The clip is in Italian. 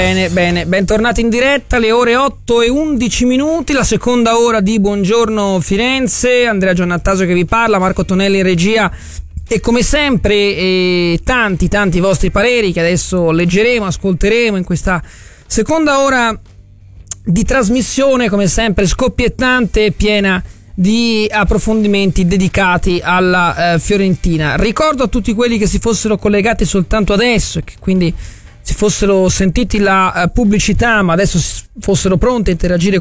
Bene, bentornati in diretta, le ore 8:11, la seconda ora di Buongiorno Firenze. Andrea Giannattasio che vi parla, Marco Tonelli in regia e come sempre tanti vostri pareri che adesso leggeremo, ascolteremo in questa seconda ora di trasmissione, come sempre scoppiettante e piena di approfondimenti dedicati alla Fiorentina. Ricordo a tutti quelli che si fossero collegati soltanto adesso e che quindi si fossero sentiti la pubblicità ma adesso fossero pronti a interagire